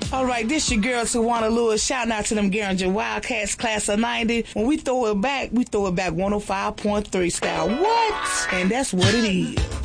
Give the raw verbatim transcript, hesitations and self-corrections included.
All right, this your girl Tawana Lewis. Shout out to them Garinger Wildcats class of ninety. When we throw it back, we throw it back one oh five point three style. What? And that's what it is.